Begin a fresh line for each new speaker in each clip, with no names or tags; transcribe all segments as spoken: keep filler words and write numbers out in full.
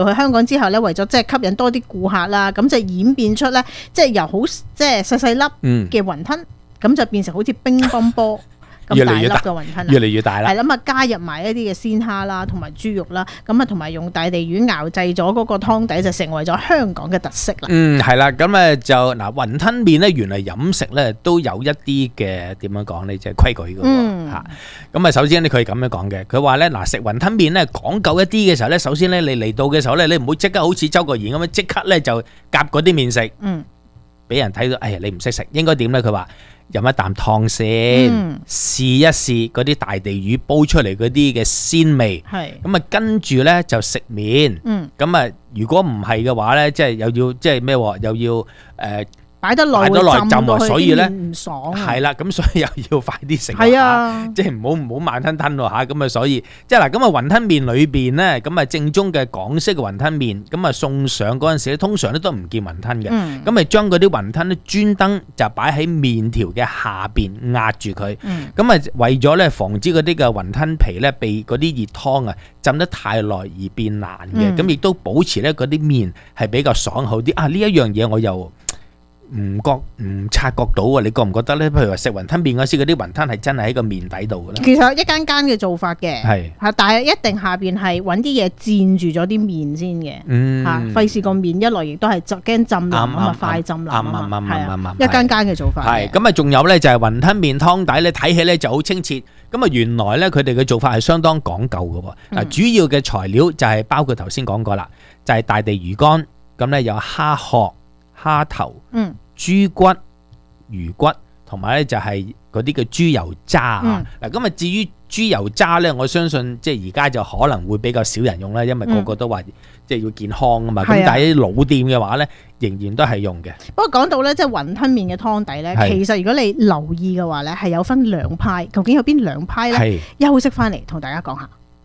去香港之後咧，為咗即係吸引多啲顧客啦，咁就演變出咧，即係由好即係細細粒嘅雲吞，咁、嗯、就變成好似乒乓波咁大粒嘅雲吞，
越嚟越大啦。
係啦，啊加入埋一啲嘅鮮蝦啦，同埋豬肉啦，咁啊同埋用大地魚熬製咗嗰個湯底，就成為咗香港嘅特色啦。
嗯，係啦，咁誒就嗱雲吞麵咧，原嚟飲食咧都有一啲嘅點樣講咧，即係規矩嘅喎嚇。咁啊，首先咧佢係咁樣講嘅，佢話咧嗱食雲吞麵咧講究一啲嘅時候咧，首先咧你嚟到嘅時候咧，你唔好即刻好似周國賢咁樣即刻咧就夾嗰啲麵食，嗯，俾人睇到，哎呀你唔識食，應該點咧？佢話飲一啖湯先，嗯、試一試嗰啲大地魚煲出嚟嗰啲嘅鮮味，咁啊跟住咧就食麵，咁啊、嗯、如果唔係嘅話咧，即係又要即係咩？又要誒。呃
擺得耐會浸落去，
所以咧
唔爽。
係啦，咁所以又要快啲食。
係啊，
即係唔好唔好慢吞吞喎嚇。咁啊，所以即係嗱，咁啊雲吞麵裏邊咧，咁啊正宗嘅港式嘅雲吞麵，咁啊送上嗰陣時咧，通常咧都唔見雲吞嘅。咁咪將嗰啲雲吞咧專登就擺喺麵條嘅下邊壓住佢。咁啊為咗咧防止嗰啲嘅雲吞皮咧被嗰啲熱湯啊浸得太耐而變爛嘅，咁亦都保持咧嗰啲麵係比較爽口啲。啊呢一樣嘢我又唔覺唔察覺到啊！你覺唔覺得咧？譬如話食雲吞麵嗰時，嗰啲雲吞係真係喺個麵底度嘅咧。其實
一間間嘅做法嘅，
係
嚇，但係一定下邊係揾啲嘢墊住咗啲麵先嘅，
嗯
嚇，費事個麵一來亦都係就驚浸腍啊嘛，快浸腍啊嘛，係啊，一間間嘅做法。
係咁啊，仲有咧就係雲吞麵湯底咧，睇起咧就好清澈。咁啊，原來咧佢哋嘅做法係相當講究嘅喎。嗱，主要嘅材料就係包括頭先講過啦，就係大地魚乾，咁咧有蝦殼、蝦頭、嗯、豬骨、魚骨，同埋咧就係嗰啲嘅豬油渣啊。嗱、嗯，咁啊至於豬油渣咧，我相信即係而家就可能會比較少人用啦，因為個個都話即係要健康啊嘛。咁、嗯、但係啲老店嘅話咧，仍然都係用嘅。不過講到咧，即係雲吞麵嘅湯底咧，其實如果你留意嘅話咧，係有分兩派。究竟有邊兩派咧？休息翻嚟同大家講下。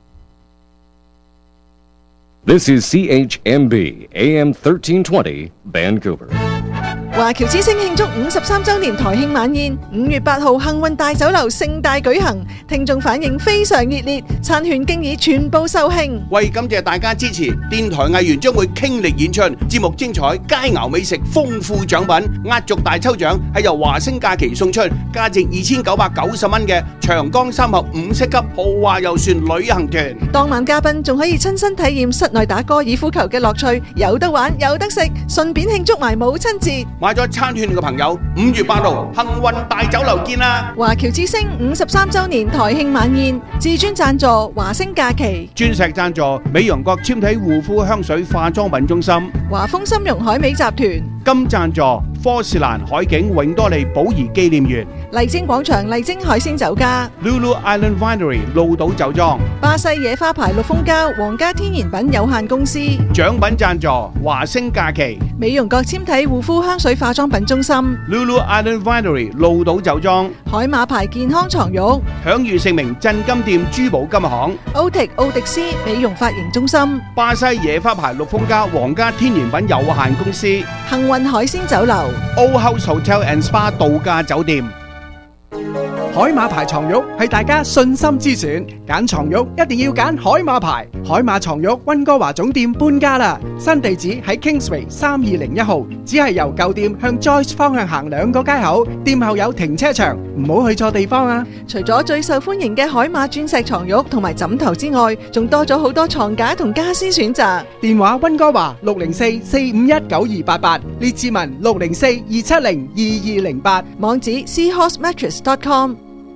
This is C H M B A M thirteen twenty Vancouver。
華僑之星慶祝五十三週年台慶晚宴，五月八號幸運大酒樓盛大舉行，聽眾反應非常熱烈，餐券經已全部售罄。
為感謝大家支持，電台藝員將會傾力演出，節目精彩，佳肴美食，豐富獎品，壓軸大抽獎係由華星假期送出，價值二千九百九十蚊嘅長江三峽五星級豪華遊船旅行團。
當晚嘉賓仲可以親身體驗室內打高爾夫球嘅樂趣，有得玩有得食，順便慶祝埋母親節。
買咗餐券嘅朋友，五月八號幸運大酒樓見啦！
華僑之星五十三週年台慶晚宴，至尊贊助華星假期，
鑽石贊助美容國纖體護膚香水化妝品中心，
華豐深融海美集團，
金贊助科士蘭海景永多利寶儀紀念園，
麗晶廣場麗晶海鮮酒家
Lulu Island Winery 鹿島酒莊，
巴西野花牌綠蜂膠皇家天然品有限公司，
獎品贊助華星假期，
美容國纖體護膚香水化妝品中心
Lulu Island Winery 鹿島酒莊，
海馬牌健康床褥，
享譽盛名鎮金店珠寶金行，
歐迪奧迪斯美容髮型中心，
巴西野花牌綠蜂膠皇家天然品有限公司，
幸運海鮮酒樓
Old House Hotel and Spa 度假酒店。
海馬牌床褥係大家信心之選，揀床褥一定要揀海馬牌。海馬床褥溫哥華總店搬家啦，新地址喺 Kingsway 三二零一號，只係由舊店向 Joyce 方向行兩個街口，店後有停車場，唔好去錯地方啊！
除咗最受歡迎嘅海馬鑽石床褥同埋枕頭之外，仲多咗好多床架同家私選擇。
電話溫哥華六零四四五一九二八八，列志文六零四二七零二二零八，
網址 seahorse mattress dot com。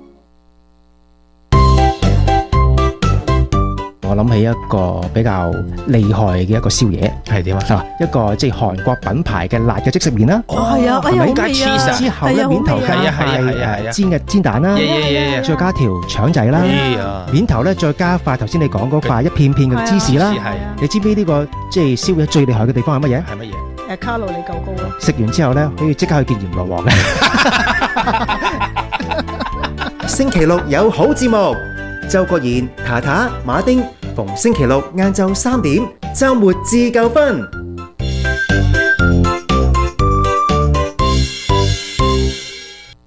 我諗起一個比較厲害嘅一個宵夜，
係點啊？
一個即係韓國品牌嘅辣嘅即食麵啦。
哦，係啊，哎呀，好味啊！
之後咧，面頭加塊煎嘅煎蛋啦，再加條腸仔啦，面頭咧再加塊頭先你講嗰塊一片片嘅芝士啦。你知唔知呢個即係宵夜最厲害嘅地方係乜嘢？
係乜嘢？
誒，卡路里夠高咯。
食完之後咧，可以即刻去見閻羅王嘅。星期六有好節目，周國賢、塔塔、馬丁。逢星期六晏晝三點，週末自夠分。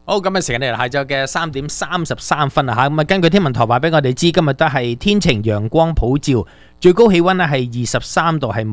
好，咁啊，時間嚟到下晝嘅三點三十三分啦吓，咁啊，根據天文台話俾我哋知，今日都係天晴陽光普照，最高氣溫咧係二十三度，係